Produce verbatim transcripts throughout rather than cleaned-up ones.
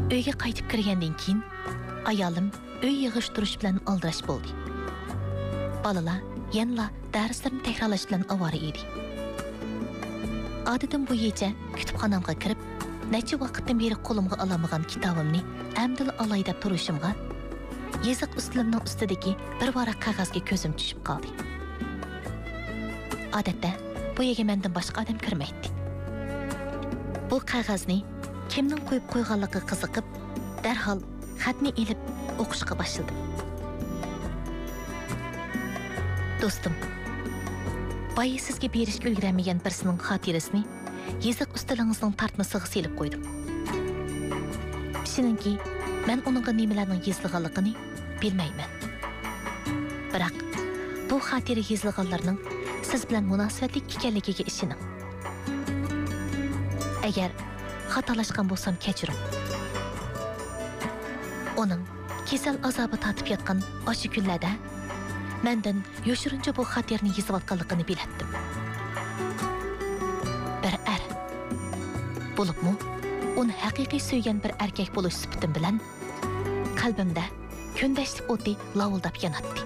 Uyga qaytib kirgandan keyin ayolim uy yig'ishtirish bilan aldirash bo'ldi. Balalar yanla darslarni takrorlash bilan avora edi. Odatim bo'yicha kutubxonamga kirib, necha vaqtdan beri qo'limga olamagan kitobimni amdil olay deb turishimga yeziq ustilimning ustidagi bir varaq qog'ozga ko'zim tushib qoldi. Odatda bu yerga mendan boshqa odam kirmaydi. Bu qog'ozni kimning qo'yib qo'yganligiga qiziqib, darhol xatni ilib o'qishga boshladim. Do'stim, boya sizga berishga ulgurmagan birisining xotirasini yeziq ustilingizning tartmasiga selib qo'ydim. Shuninki, men uningga nimalarning yozilganligini bilmayman. Biroq bu xotira yozilganlarning siz bilan munosabatli ekanligiga ishoning. Agar xatolashgan bo'lsam kechiring. Uning kasal azobi tatib yotgan o'sha kunlarda mendan yoshirincha bu xotirani yozayotganligini bilatdim. Bir er bo'libmi, uni haqiqiy suygan bir erkak bo'lish sifatim bilan qalbimda kundashlik o'ti lavildab yonatdi.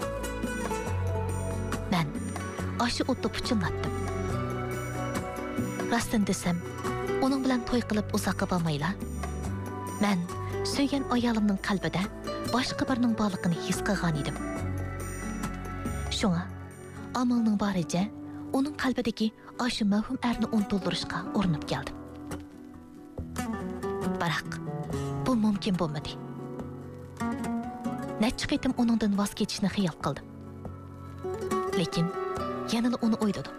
Men o'sha o'tni puchunlatdim. Rostdan desam, uning bilan to'y qilib uzoqqa bormayla, men suygan ayolimning qalbida boshqa birning borligini his qilgan edim. Shunga amalning boricha uning qalbidagi o'sha mavhum erni unutildirishga urinib keldim. Biroq bu mumkin bo'lmadi. Necha qitim uningdan voz kechishni xiyol qildim. Lekin yana uni o'yladim.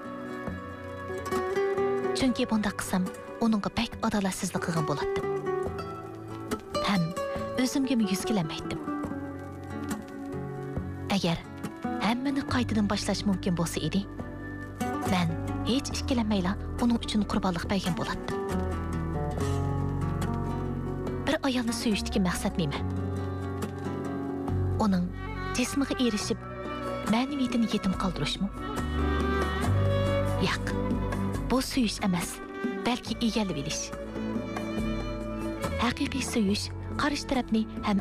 Chunki bunda qilsam uningga pek adolatsizlik qilgan bo'lardim. Ham o'zimga yuz kelmaydim. Agar hammani qaytadan boshlash mumkin bo'lsa edi, men hech ikkilanmayla uning uchun qurbonlik bergan bo'lardim. Bir ayolni suyishdagi maqsad nima? Uning jismiga erishib, ma'naviyatini yetim qoldirishmi? Yo'q. Bu suyish emas, balki egallab olish. Haqiqiy suyish qarish tarafni ham